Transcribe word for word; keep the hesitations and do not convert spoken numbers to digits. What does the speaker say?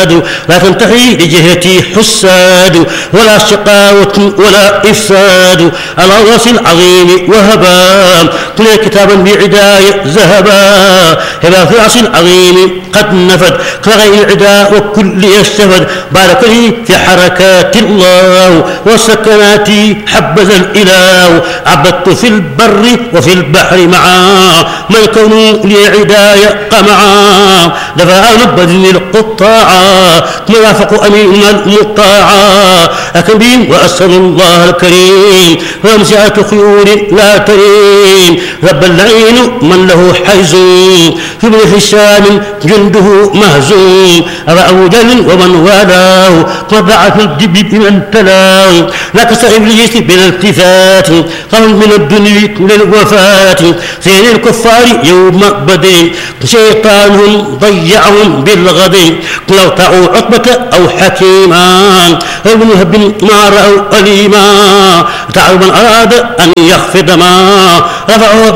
رشاد لا تنتهي لجهتي حساد ولا شقاوة ولا إفساد على الرأس العظيم وهبا كل كتابا بعداية ذهبا هبا في العرش العظيم قد نفد كغير العداء وكل يستفد بارك لي في حركات الله وسكنات حبذا الإله عبدت في البر وفي البحر معا ما الكون لي عداية قمعا دفع نبذ القطاعا مرافق أمين المطاعا أكبر وأسأل الله الكريم وامسعة خيول لا تريم رب العين من له حيز في ابن هشام جنده مهزوم أبا أبو جهل ومن والاه وضعف الدب بمن تلاه لا كسر إبليس بالالتفات قبل من الدنيا للوفاة سين الكفار يوم بدر شيطانهم ضيعهم بالغد لو طاعوا عقبة أو حكيما ابن هب ما رأوا أليما تعالوا من أراد أن يخفض ما رفعوا